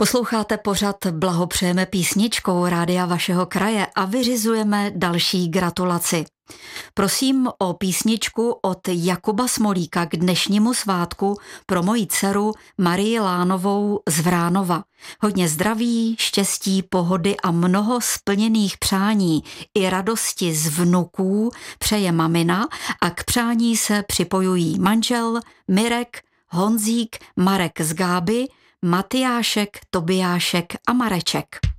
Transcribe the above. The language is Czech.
Posloucháte pořad Blahopřejeme písničkou Rádia vašeho kraje a vyřizujeme další gratulaci. Prosím o písničku od Jakuba Smolíka k dnešnímu svátku pro moji dceru Marii Lánovou z Vránova. Hodně zdraví, štěstí, pohody a mnoho splněných přání i radosti z vnuků přeje mamina a k přání se připojují manžel, Mirek, Honzík, Marek z Gáby, Matyášek, Tobiášek a Mareček.